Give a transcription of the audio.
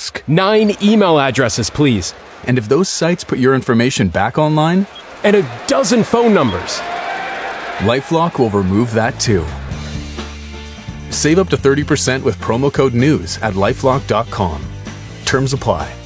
risk. 9 email addresses, please. And if those sites put your information back online, And a dozen phone numbers. LifeLock will remove that too. Save up to 30% with promo code NEWS at lifelock.com. Terms apply.